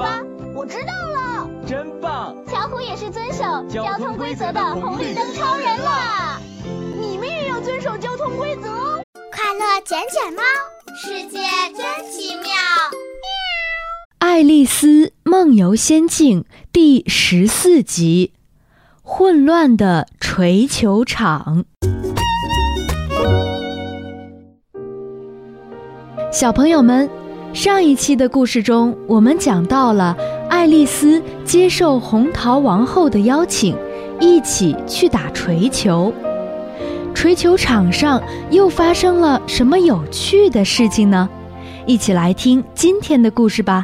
吧。 我知道了， 真棒！ 巧虎也是遵守交通规则的红绿灯超人啦！你们也要遵守交通规则哦！ 快乐捡捡猫，世界真奇妙。 爱丽丝梦游仙境第14集，混乱的锤球场。小朋友们，上一期的故事中，我们讲到了爱丽丝接受红桃王后的邀请，一起去打锤球。锤球场上又发生了什么有趣的事情呢？一起来听今天的故事吧。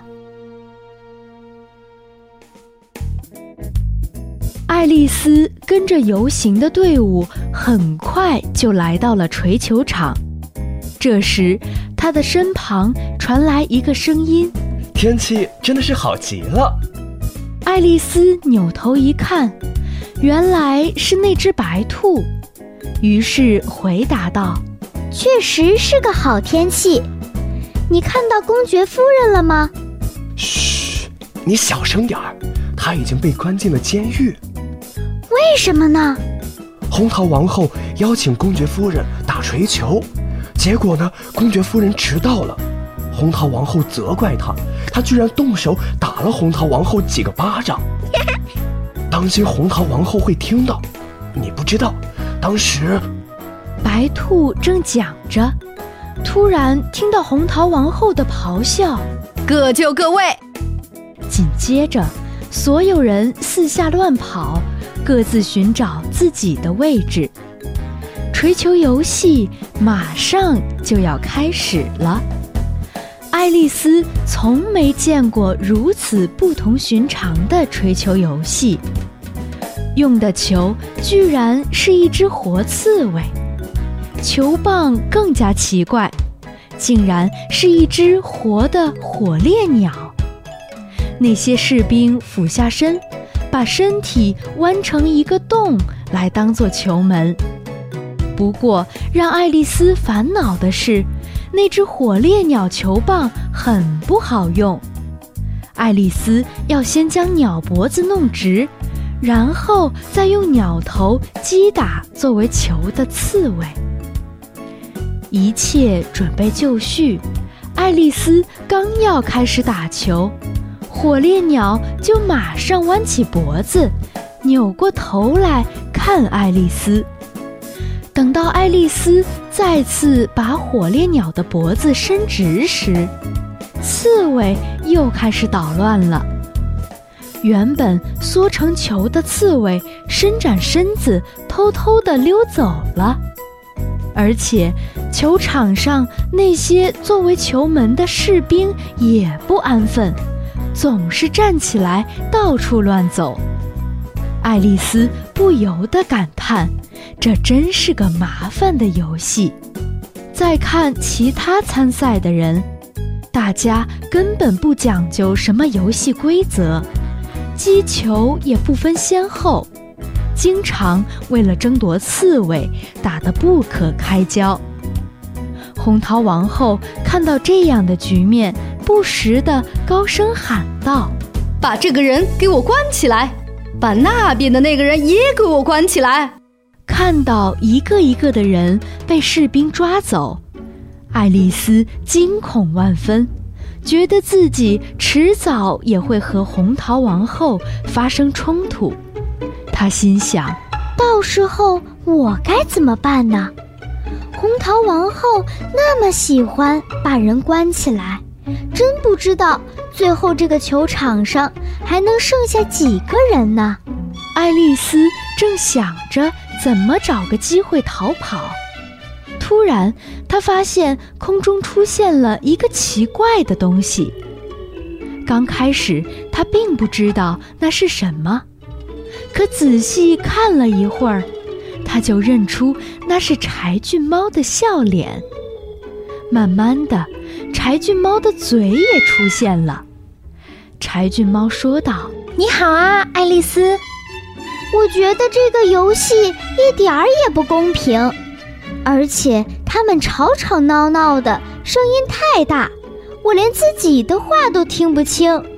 爱丽丝跟着游行的队伍，很快就来到了锤球场。这时，她的身旁传来一个声音：“ 天气真的是好极了。” 爱丽丝扭头一看，原来是那只白兔，于是回答道：“ 确实是个好天气。你看到公爵夫人了吗？”“ 嘘，你小声点儿，她已经被关进了监狱。”“ 为什么呢？”“ 红桃王后邀请公爵夫人打锤球，结果呢，公爵夫人迟到了。红桃王后责怪她居然动手打了红桃王后几个巴掌。当心红桃王后会听到。你不知道，当时……” 白兔正讲着，突然听到红桃王后的咆哮：“各就各位！”紧接着，所有人四下乱跑，各自寻找自己的位置。锤球游戏马上就要开始了。爱丽丝从没见过如此不同寻常的锤球游戏，用的球居然是一只活刺猬，球棒更加奇怪，竟然是一只活的火烈鸟。那些士兵俯下身，把身体弯成一个洞来当作球门。不过让爱丽丝烦恼的是，那只火烈鸟球棒很不好用。爱丽丝要先将鸟脖子弄直，然后再用鸟头击打作为球的刺猬。一切准备就绪，爱丽丝刚要开始打球，火烈鸟就马上弯起脖子，扭过头来看爱丽丝。等到爱丽丝再次把火烈鸟的脖子伸直时，刺猬又开始捣乱了。原本缩成球的刺猬伸展身子，偷偷地溜走了。而且球场上那些作为球门的士兵也不安分，总是站起来到处乱走。爱丽丝不由得感叹，这真是个麻烦的游戏。再看其他参赛的人，大家根本不讲究什么游戏规则，击球也不分先后，经常为了争夺刺猬打得不可开交。红桃王后看到这样的局面，不时地高声喊道：“ 把这个人给我关起来，把那边的那个人也给我关起来！” 看到一个一个的人被士兵抓走，爱丽丝惊恐万分，觉得自己迟早也会和红桃王后发生冲突。她心想， 到时候我该怎么办呢？红桃王后那么喜欢把人关起来，真不知道最后这个球场上还能剩下几个人呢？ 爱丽丝正想着怎么找个机会逃跑，突然她发现空中出现了一个奇怪的东西。刚开始她并不知道那是什么，可仔细看了一会儿，她就认出那是柴郡猫的笑脸。慢慢的，柴郡猫的嘴也出现了。柴郡猫说道：“ 你好啊，爱丽丝。我觉得这个游戏一点儿也不公平，而且他们吵吵闹闹的，声音太大，我连自己的话都听不清。